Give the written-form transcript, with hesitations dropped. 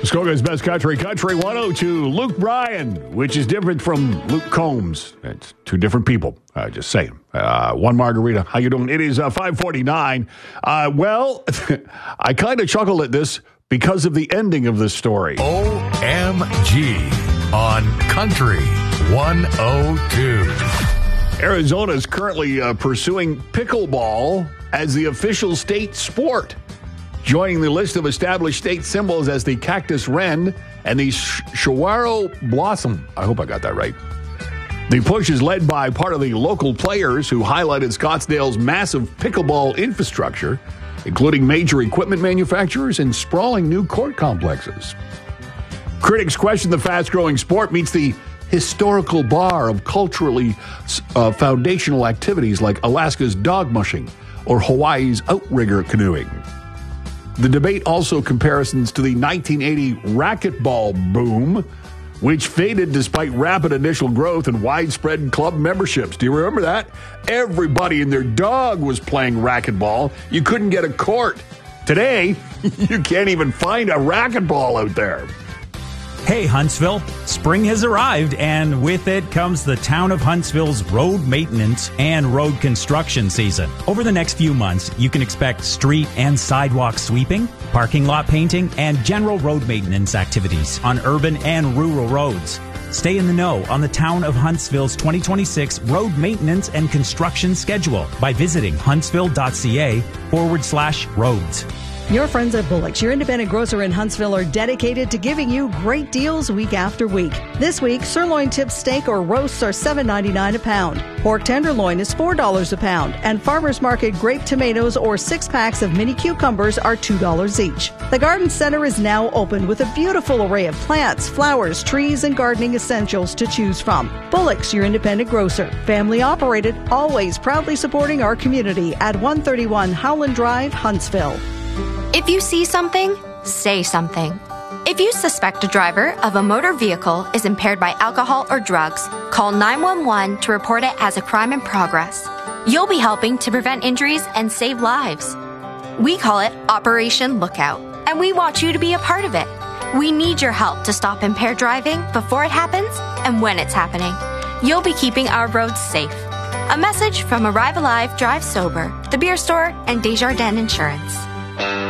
Muskoka's Best Country, Country 102. Luke Bryan, which is different from Luke Combs. It's two different people. Just saying. One margarita. How you doing? It is 5:49. Well, I kind of chuckled at this because of the ending of this story. OMG on Country 102. Arizona is currently pursuing pickleball as the official state sport, joining the list of established state symbols as the cactus wren and the saguaro blossom. I hope I got that right. The push is led by part of the local players who highlighted Scottsdale's massive pickleball infrastructure, including major equipment manufacturers and sprawling new court complexes. Critics question the fast-growing sport meets the historical bar of culturally foundational activities like Alaska's dog mushing or Hawaii's outrigger canoeing. The debate also comparisons to the 1980 racquetball boom, which faded despite rapid initial growth and widespread club memberships. Do you remember that? Everybody and their dog was playing racquetball. You couldn't get a court. Today, you can't even find a racquetball out there. Hey, Huntsville, spring has arrived, and with it comes the town of Huntsville's road maintenance and road construction season. Over the next few months, you can expect street and sidewalk sweeping, parking lot painting, and general road maintenance activities on urban and rural roads. Stay in the know on the town of Huntsville's 2026 road maintenance and construction schedule by visiting huntsville.ca/roads. Your friends at Bullock's, your independent grocer in Huntsville, are dedicated to giving you great deals week after week. This week, sirloin tip steak or roasts are $7.99 a pound. Pork tenderloin is $4 a pound. And Farmers Market grape tomatoes or 6 packs of mini cucumbers are $2 each. The garden center is now open with a beautiful array of plants, flowers, trees, and gardening essentials to choose from. Bullock's, your independent grocer. Family operated, always proudly supporting our community at 131 Howland Drive, Huntsville. If you see something, say something. If you suspect a driver of a motor vehicle is impaired by alcohol or drugs, call 911 to report it as a crime in progress. You'll be helping to prevent injuries and save lives. We call it Operation Lookout, and we want you to be a part of it. We need your help to stop impaired driving before it happens and when it's happening. You'll be keeping our roads safe. A message from Arrive Alive, Drive Sober, The Beer Store, and Desjardins Insurance.